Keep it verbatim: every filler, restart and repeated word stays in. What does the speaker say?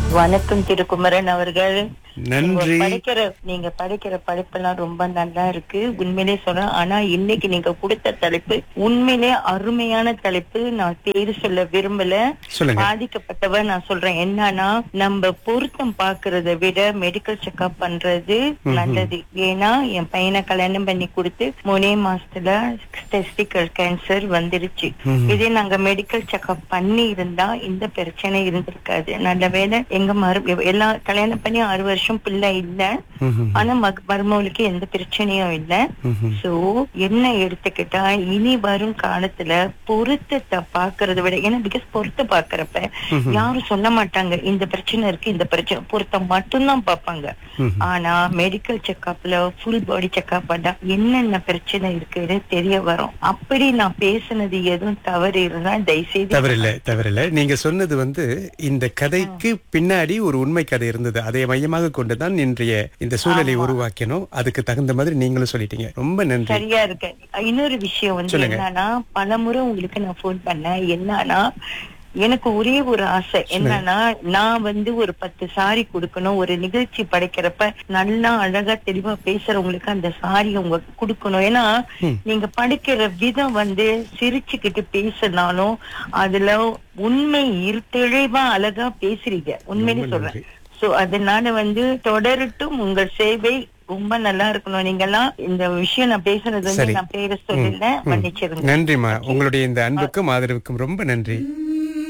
வணக்கம் திருக்குமரன் அவர்கள். நீங்க நன்றி. படிக்கிற நீங்க படிக்கிற படிப்பெல்லாம் ரொம்ப நல்லா இருக்கு, உண்மையிலே சொல்றேன். ஆனா இன்னைக்கு நீங்க கொடுத்த தலைப்பு உண்மையிலே அருமையான தலைப்பு. நான் பேரு சொல்ல விரும்பல. சொல்லுங்க. பாதிக்கப்பட்டவன் நான் சொல்றேன். என்னன்னா, நம்ம பொருத்தம் பாக்குறத விட மெடிக்கல் செக்அப் பண்றது நல்லது. ஏன்னா என் பையனை கல்யாணம் பண்ணி கொடுத்து மூணே மாசத்துல டெஸ்டிக்கல் கேன்சர் வந்துருச்சு. இதே நாங்க மெடிக்கல் செக்அப் பண்ணி இருந்தா இந்த பிரச்சனை இருந்திருக்காது. நல்ல வேளை எங்க மரு எல்லாம் கல்யாணம் பண்ணி ஆறு வருஷம் பிள்ளை இல்ல. ஆனா மருமகளுக்கு எந்த பிரச்சனையும் இல்ல. சோ என்ன எடுத்துக்கிட்டா, இனி வரும் காலத்துல பொருத்தத்தை பாக்குறத விட, ஏன்னா பிகாஸ் பொருத்த பாக்குறப்ப யாரும் சொல்ல மாட்டாங்க இந்த பிரச்சனை இருக்கு இந்த பிரச்சனை, பொருத்தம் மட்டும்தான் பாப்பாங்க. ஆனா மெடிக்கல் செக்அப்ல ஃபுல் பாடி செக்அப் பண்ணா என்னென்ன பிரச்சனை இருக்குன்னு தெரிய வரும். அப்படி நான் பேசுனது எதுவும் தவறு இருந்தா தயவுசெய்து தவறில்லை தவறில்லை நீங்க சொன்னது வந்து இந்த கதைக்கு பின்னாடி ஒரு உண்மை கதை இருந்தது. அதை மையமாக கொண்டுதான் இன்றைய இந்த சூழலை உருவாக்கணும். அதுக்கு தகுந்த மாதிரி நீங்களும் சொல்லிட்டீங்க. ரொம்ப நன்றி. சரியா இருக்கு. இன்னொரு விஷயம் வந்து என்னன்னா, பலமுறை உங்களுக்கு நான் போன் பண்ணேன். என்னன்னா, எனக்கு ஒரே ஒரு ஆசை என்னன்னா, நான் வந்து ஒரு பத்து சாரி கொடுக்கணும். ஒரு நிகழ்ச்சி படைக்கிறப்ப நல்லா அழகா தெளிவா பேசுறவங்களுக்கு அந்த சாரி உங்க கொடுக்கணும். ஏன்னா நீங்க படிக்கிற விதம் வந்து சிரிச்சுக்கிட்டு பேசினாலும் அதுல உண்மை இரு தெளிவா அழகா பேசுறீங்க. உண்மையிலே சொல்றேன். சோ அதனால வந்து தொடரட்டும் உங்கள் சேவை. ரொம்ப நல்லா இருக்கணும். நீங்க எல்லாம் இந்த விஷயம் நான் பேசுறது வந்து நான் பேர சொல்லல, மன்னிச்சிருங்க. நன்றிமா. உங்களுடைய இந்த அன்புக்கும் ஆதரவுக்கும் ரொம்ப நன்றி.